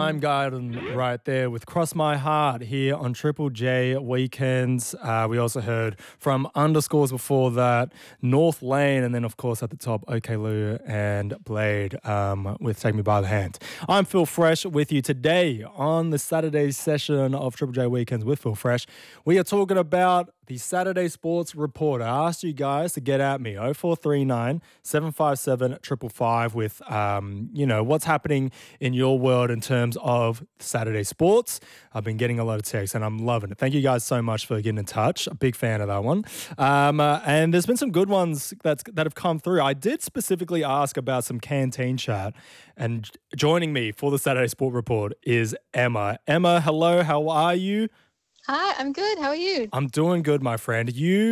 Lime Garden right there with Cross My Heart here on Triple J Weekends. We also heard from Underscores before that, North Lane, and then of course at the top, OK Lou and Blade with Take Me By the Hand. I'm Phil Fresh with you today on the Saturday session of Triple J Weekends with Phil Fresh. We are talking about the Saturday Sports Report. I asked you guys to get at me, 0439 757 555 with, what's happening in your world in terms of Saturday sports. I've been getting a lot of texts and I'm loving it. Thank you guys so much for getting in touch. A big fan of that one. And there's been some good ones that have come through. I did specifically ask about some canteen chat, and joining me for the Saturday Sport Report is Emma. Emma, hello, how are you? Hi, I'm good. How are you? I'm doing good, my friend.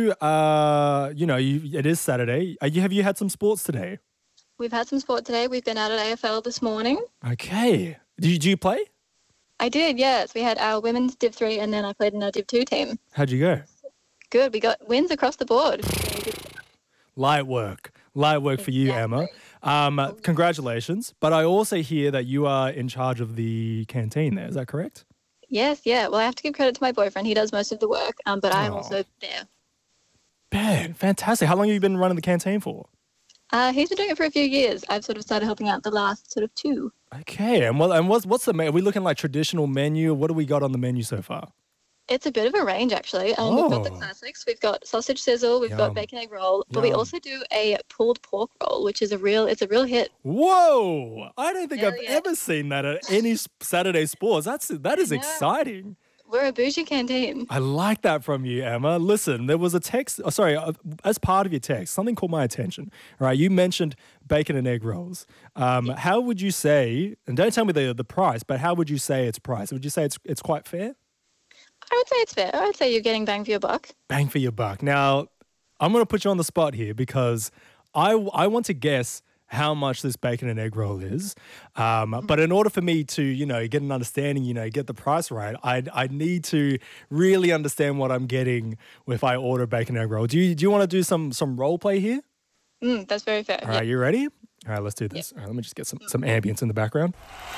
It is Saturday. Have you had some sports today? We've had some sport today. We've been out at AFL this morning. Okay. Did you play? I did, yes. We had our women's Div 3 and then I played in our Div 2 team. How'd you go? Good. We got wins across the board. Light work for you, Emma. Congratulations. But I also hear that you are in charge of the canteen there. Is that correct? Yes, yeah. Well, I have to give credit to my boyfriend. He does most of the work, but I'm also there. Man, fantastic. How long have you been running the canteen for? He's been doing it for a few years. I've sort of started helping out the last sort of 2. Okay. And what's the menu? Are we looking like traditional menu? What do we got on the menu so far? It's a bit of a range, actually. We've got the classics. We've got sausage sizzle. We've got bacon egg roll. But we also do a pulled pork roll, which is a real hit. Whoa! I don't think I've ever seen that at any Saturday sports. That is exciting. We're a bougie canteen. I like that from you, Emma. Listen, there was a text. As part of your text, something caught my attention. All right, you mentioned bacon and egg rolls. How would you say? And don't tell me the price, but how would you say it's priced? Would you say it's quite fair? I would say it's fair. I would say you're getting bang for your buck. Bang for your buck. Now, I'm going to put you on the spot here because I want to guess how much this bacon and egg roll is. But in order for me to, get an understanding, get the price right, I need to really understand what I'm getting if I order bacon and egg roll. Do you want to do some role play here? That's very fair. All right, you ready? All right, let's do this. All right, let me just get some ambience in the background.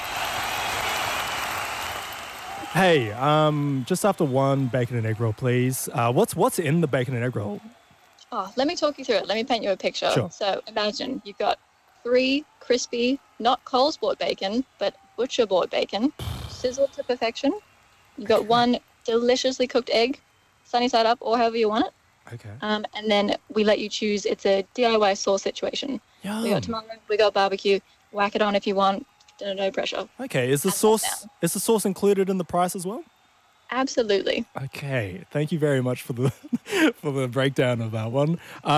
Hey, just after one bacon and egg roll, please. What's in the bacon and egg roll? Oh, let me talk you through it. Let me paint you a picture. Sure. So imagine you've got 3 crispy, not Coles bought bacon, but butcher bought bacon, sizzled to perfection. You've got 1 deliciously cooked egg, sunny side up, or however you want it. Okay. And then we let you choose. It's a DIY sauce situation. Yum. We got tomato, we got barbecue. Whack it on if you want. No pressure. Okay. Is the sauce included in the price as well? Absolutely. Okay. Thank you very much for the for the breakdown of that one.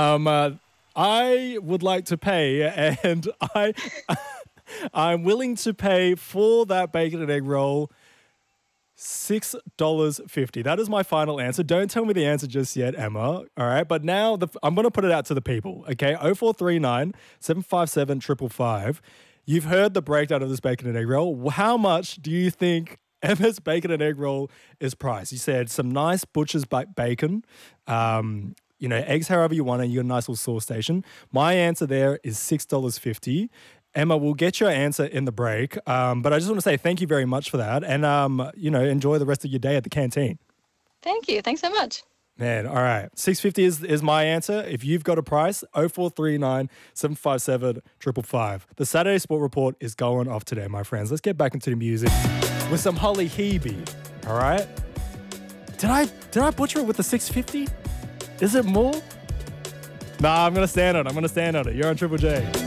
I would like to pay, and I'm willing to pay for that bacon and egg roll $6.50. That is my final answer. Don't tell me the answer just yet, Emma. All right, but now I'm going to put it out to the people. Okay, 0439 757 555. You've heard the breakdown of this bacon and egg roll. How much do you think Emma's bacon and egg roll is priced? You said some nice butcher's bacon. Eggs however you want, and you got a nice little sauce station. My answer there is $6.50. Emma, we'll get your answer in the break. But I just want to say thank you very much for that. And, enjoy the rest of your day at the canteen. Thank you. Thanks so much. Man, all right. $6.50 is my answer. If you've got a price, 0439 757 555. The Saturday Sport Report is going off today, my friends. Let's get back into the music with some Holly Hebe. All right? Did I butcher it with the $6.50? Is it more? Nah, I'm going to stand on it. You're on Triple J.